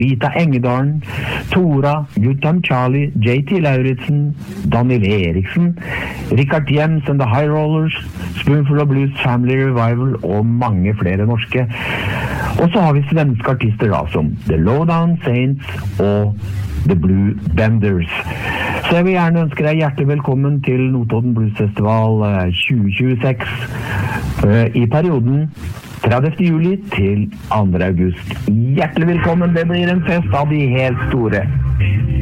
Rita Engedalen, Tora, Guttorm Charlie, J.T. Lauritsen, Daniel Eriksen, Richard James and the High Rollers, Spoonful of Blues Family Revival og mange flere norske. Og så har vi svenske artister da, som The Lowdown Saints og The Blue Benders. Så jeg vil gjerne ønske deg hjertelig velkommen til Notodden Blues Festival 2026 i perioden 30. juli til 2. august. Hjertelig velkommen, det blir en fest av de helt store.